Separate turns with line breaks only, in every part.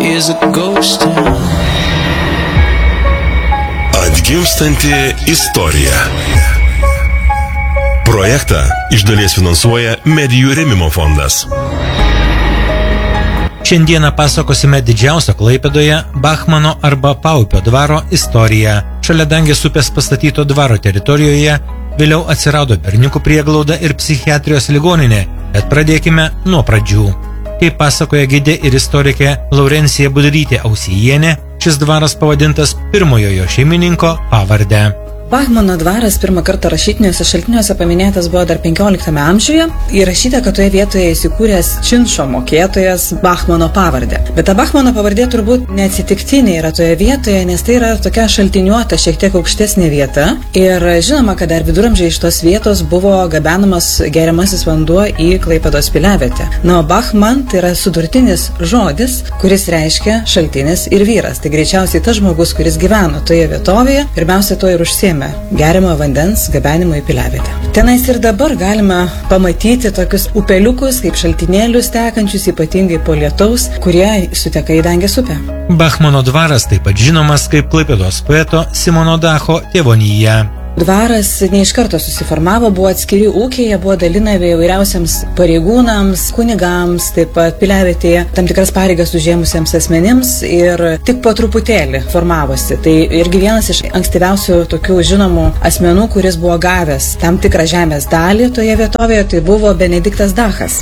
is a ghost town.
Atgimstanti istorija. Projektą iš dalies finansuoja Medijų rėmimo fondas.
Šiandieną pasakosime didžiausio Klaipėdoje Bachmano arba Paupio dvaro istoriją. Šalia Dangės upės pastatyto dvaro teritorijoje vėliau atsirado berniukų prieglauda ir psichiatrijos ligoninė, bet pradėkime nuo pradžių. Kaip pasakoja gidė ir istorikė Laurencija Budrytė Ausijienė, šis dvaras pavadintas pirmojo jo šeimininko pavarde.
Bachmano dvaras pirmą kartą rašytiniuose šaltiniuose paminėtas buvo dar 15 amžiuje. Įrašyta, kad toje vietoje įsikūręs činšo mokėtojas Bachmano pavardė. Bet ta Bachmano pavardė turbūt neatsitiktinė yra toje vietoje, nes tai yra tokia šaltiniuota, šiek tiek aukštesnė vieta. Ir žinoma, kad dar viduramžiai iš tos vietos buvo gabenamas geriamasis vanduo į Klaipėdos piliavietę. Na, o Bachman tai yra sudurtinis žodis, kuris reiškia šaltinis ir vyras. Tai greičiausiai tas žmogus, kuris gyveno toje vietovėje, pirmiausia to ir užsiėmė geriamo vandens gabenimo į piliavietę. Tenais ir dabar galima pamatyti tokius upeliukus, kaip šaltinėlius tekančius, ypatingai po lietaus, kurie suteka į Dangės upę.
Bachmano dvaras taip pat žinomas kaip Klaipėdos poeto Simono Dacho tėvonija.
Dvaras ne iš karto susiformavo, buvo atskiri ūkiai, jie buvo dalinami įvairiausiams pareigūnams, kunigams, taip pat piliavietėje tam tikras pareigas užėmusiems asmenims ir tik po truputėlį formavosi. Tai irgi vienas iš ankstyviausių tokių žinomų asmenų, kuris buvo gavęs tam tikrą žemės dalį toje vietovėje, tai buvo Benediktas Dachas.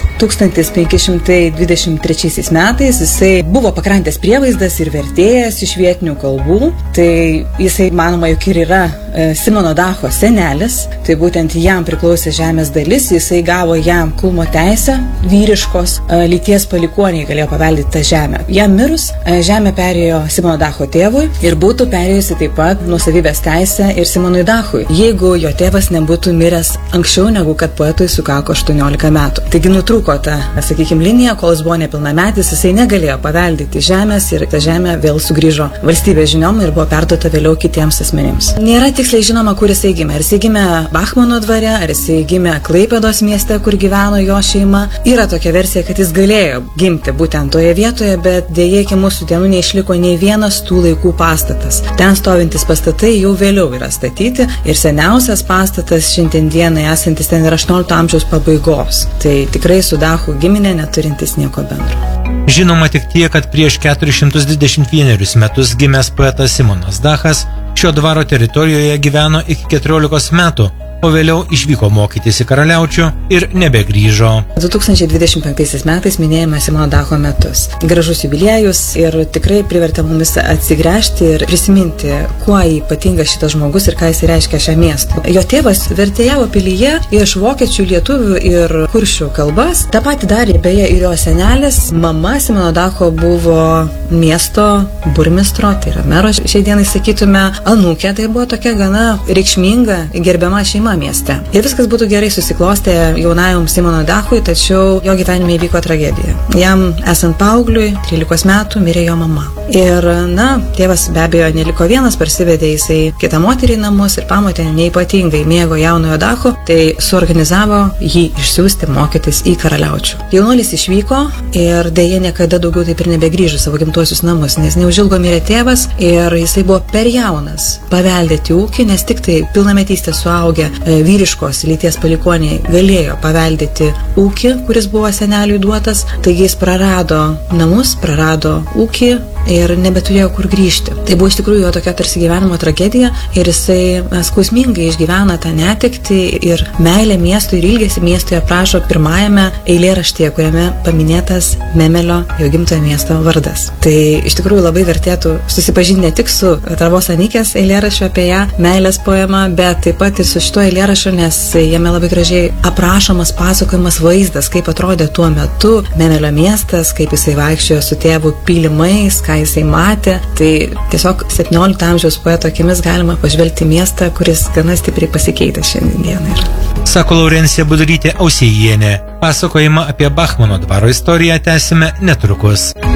1523 metais jisai buvo pakrantės prievaizdas ir vertėjas iš vietinių kalbų, tai jisai manoma, jog ir yra Simono Dacho senelis, tai būtent jam priklausė žemės dalis, jisai gavo jam kulmo teisę, vyriškos lyties palikuoniai galėjo paveldėti tą žemę. Jam mirus, žemė perėjo Simono Dacho tėvui ir būtų perėjusi taip pat nuosavybės teisę ir Simonui Dachui, jeigu jo tėvas nebūtų miręs anksčiau negu kad poetui sukako 18 metų. Taigi nutrūko ta, sakykime, linija, kol jis buvo nepilnametis, jisai negalėjo paveldėti žemės ir ta žemė vėl sugrįžo valstybės žiniom ir buvo perduota vėliau kitiems asmenims. Nėra tiksliai žinoma, kur jisai gimė. Ar jisai gimė Bachmano dvare, ar jisai gimė Klaipėdos mieste, kur gyveno jo šeima. Yra tokia versija, kad jis galėjo gimti būtent toje vietoje, bet dėja iki mūsų dienų neišliko nei vienas tų laikų pastatas. Ten stovintis pastatai jau vėliau yra statyti ir seniausias pastatas šiandienai esantis ten yra 18 amžiaus pabaigos. Tai tikrai su Dachu giminė neturintis nieko bendro.
Žinoma tik tiek, kad prieš 421 metus gimęs poetas Simonas Dachas šio dvaro teritorijoje gyveno iki 14 metų, o vėliau išvyko mokytis į Karaliaučių ir nebegrįžo.
2025 metais minėjome Simono Dacho metus. Gražus jubiliejus ir tikrai privertė mumis atsigręžti ir prisiminti, kuo ypatingas šitas žmogus ir ką jis reiškia šiam miestui. Jo tėvas vertėjavo pilyje iš vokiečių, lietuvių ir kuršių kalbas. Ta pati darė beje ir jo senelis. Mama Simono Dacho buvo miesto burmistro, tai yra mero šiai dienai sakytume, anūkė. Tai buvo tokia gana reikšminga, gerbiama šeima mieste. Ir viskas būtų gerai susiklostę jaunajam Simono Dachui, tačiau jo gyvenime įvyko tragedija. Jam esant paaugliui, 13 metų, mirė jo mama. Ir, tėvas be abejo neliko vienas, parsivedė jisai kitą moterį į namus ir pamatė neypatingai mėgo jaunojo Dacho, tai suorganizavo jį išsiųsti mokytis į Karaliaučių. Jaunuolis išvyko ir dėja niekada daugiau taip ir nebegrįžo savo gimtuosius namus, nes neužilgo mirė tėvas ir jisai buvo per jaunas paveldėti ūkį, nes tik tai pilnametystė suaugę vyriškos lyties palikoniai galėjo paveldėti ūkį, kuris buvo seneliui duotas, taigi jis prarado namus, prarado ūkį ir nebeturėjo kur grįžti. Tai buvo iš tikrųjų jo tokia tarsi gyvenimo tragedija ir jisai skausmingai išgyvena tą netektį ir meilę miestui ir ilgesį miestui aprašo pirmajame eilėraštyje, kuriame paminėtas Memelio, jo gimtojo miesto vardas. Tai iš tikrųjų labai vertėtų susipažinti ne tik su Travos Anikės eilėraščiu apie ją, meilės poema, bet taip pat ir su šituo eilėraščiu, nes jame labai gražiai aprašomas, pasakojamas vaizdas, kaip atrodė tuo metu Memelio miestas, kaip jisai vaikščiojo su tėvu pylimais, ką jisai matė. Tai tiesiog 17 amžiaus poeto akimis galima pažvelgti miestą, kuris gana stipriai pasikeitė šiandieną.
Sako Laurencija Budrytė Ausijienė. Pasakojimą apie Bachmano dvaro istoriją tęsime netrukus.